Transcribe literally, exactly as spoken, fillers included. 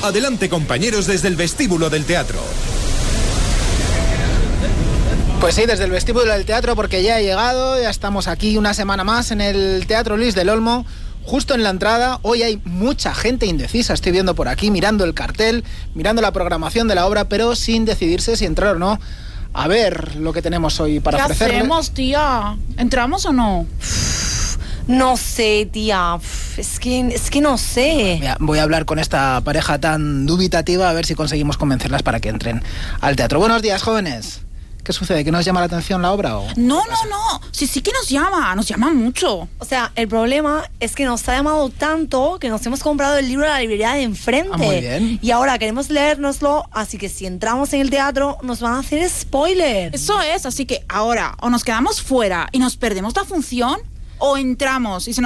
Adelante, compañeros, desde el vestíbulo del teatro. Pues sí, desde el vestíbulo del teatro, porque ya he llegado, ya estamos aquí una semana más en el Teatro Luis del Olmo, justo en la entrada. Hoy hay mucha gente indecisa, estoy viendo por aquí, mirando el cartel, mirando la programación de la obra, pero sin decidirse si entrar o no. A ver lo que tenemos hoy para ofrecerles. ¿Qué hacemos, tía? ¿Entramos o no? No sé, tía. Es que, es que no sé. Mira, voy a hablar con esta pareja tan dubitativa a ver si conseguimos convencerlas para que entren al teatro. Buenos días, jóvenes. ¿Qué sucede? ¿Que no os llama la atención la obra o...? No, no, no. Sí, sí que nos llama. Nos llama mucho. O sea, el problema es que nos ha llamado tanto que nos hemos comprado el libro de la librería de enfrente. Ah, muy bien. Y ahora queremos leérnoslo, así que si entramos en el teatro nos van a hacer spoiler. Eso es, así que ahora o nos quedamos fuera y nos perdemos la función o entramos y se nos